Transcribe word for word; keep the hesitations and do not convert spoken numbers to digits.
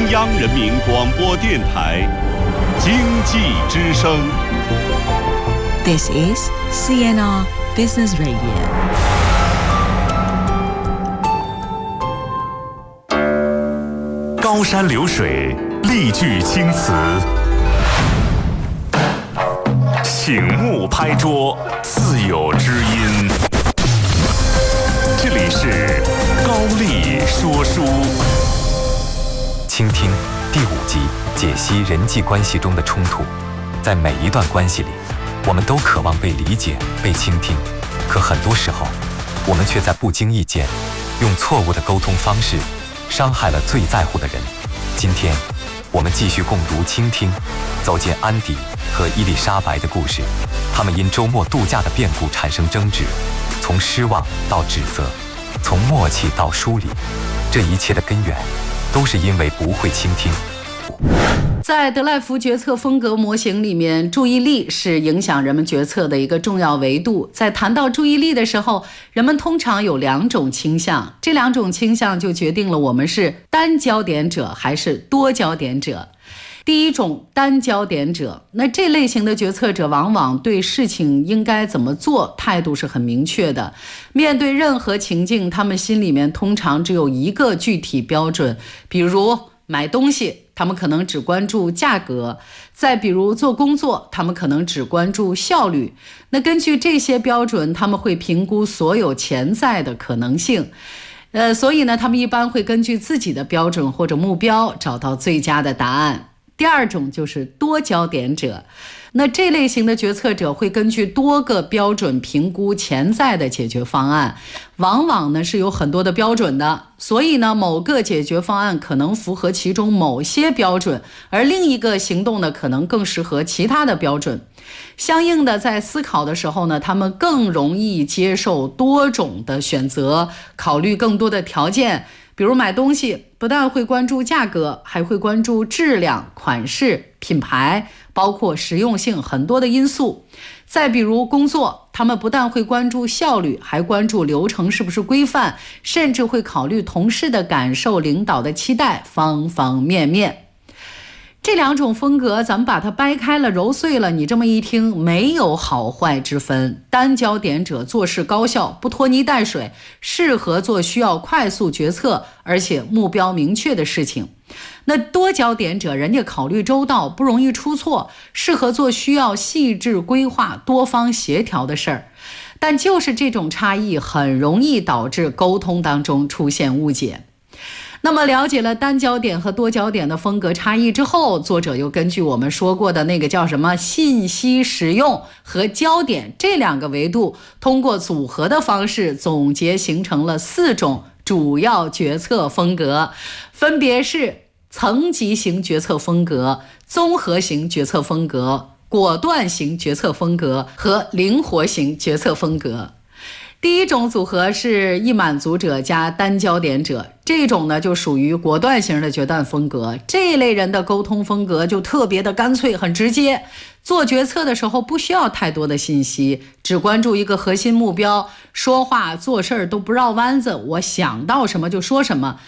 央人民广播电台经济之声。 This is C N R Business Radio。 高山流水，丽句青词，醒目拍桌，自有知音。这里是高丽说书。 倾听第五集，解析人际关系中的冲突。在每一段关系里，我们都渴望被理解、被倾听，可很多时候，我们却在不经意间，用错误的沟通方式，伤害了最在乎的人。今天，我们继续共读、倾听，走进安迪和伊丽莎白的故事。他们因周末度假的变故产生争执，从失望到指责，从默契到疏离，这一切的根源，都是因为不会倾听。 在德赖福决策风格模型里面，注意力是影响人们决策的一个重要维度。在谈到注意力的时候，人们通常有两种倾向，这两种倾向就决定了我们是单焦点者还是多焦点者。第一种单焦点者，那这类型的决策者往往对事情应该怎么做态度是很明确的，面对任何情境，他们心里面通常只有一个具体标准，比如买东西，他们可能只关注价格；再比如做工作，他们可能只关注效率。那根据这些标准，他们会评估所有潜在的可能性。呃，所以呢，他们一般会根据自己的标准或者目标找到最佳的答案。第二种就是多焦点者，那这类型的决策者会根据多个标准评估潜在的解决方案，往往呢是有很多的标准的，所以呢某个解决方案可能符合其中某些标准，而另一个行动呢可能更适合其他的标准。相应的，在思考的时候呢，他们更容易接受多种的选择，考虑更多的条件。比如买东西，不但会关注价格，还会关注质量、款式、品牌，包括实用性很多的因素。再比如工作，他们不但会关注效率，还关注流程是不是规范，甚至会考虑同事的感受、领导的期待，方方面面。这两种风格咱们把它掰开了揉碎了，你这么一听，没有好坏之分。单焦点者做事高效，不拖泥带水，适合做需要快速决策而且目标明确的事情。那多焦点者，人家考虑周到，不容易出错，适合做需要细致规划、多方协调的事儿。但就是这种差异很容易导致沟通当中出现误解。那么了解了单焦点和多焦点的风格差异之后，作者又根据我们说过的那个叫什么信息使用和焦点这两个维度，通过组合的方式总结形成了四种主要决策风格，分别是层级型决策风格、综合型决策风格、果断型决策风格和灵活型决策风格。第一种组合是易满足者加单焦点者，这种呢就属于果断型的决断风格。这类人的沟通风格就特别的干脆，很直接，做决策的时候不需要太多的信息，只关注一个核心目标，说话做事都不绕弯子，我想到什么就说什么，